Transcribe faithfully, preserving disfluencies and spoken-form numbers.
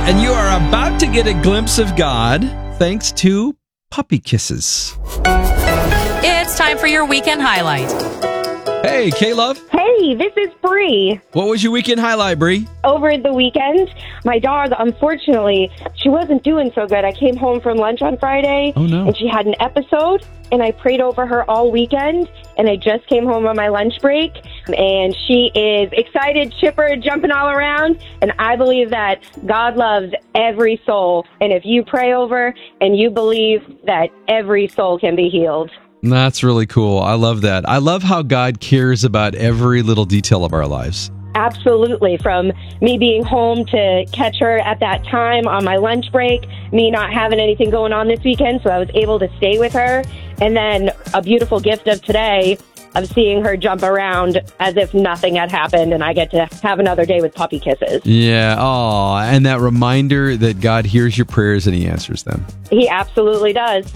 And you are about to get a glimpse of God thanks to puppy kisses. It's time for your weekend highlight. Hey, K-Love. Hey, this is Bree. What was your weekend highlight, Bree? Over the weekend, my dog, unfortunately, she wasn't doing so good. I came home from lunch on Friday, Oh, no. and she had an episode, and I prayed over her all weekend, and I just came home on my lunch break, and she is excited, chipper, jumping all around, and I believe that God loves every soul, and if you pray over and you believe that every soul can be healed. That's really cool. I love that. I love how God cares about every little detail of our lives. Absolutely. From me being home to catch her at that time on my lunch break, me not having anything going on this weekend, so I was able to stay with her. And then a beautiful gift of today of seeing her jump around as if nothing had happened, and I get to have another day with puppy kisses. Yeah. Oh, and that reminder that God hears your prayers and he answers them. He absolutely does.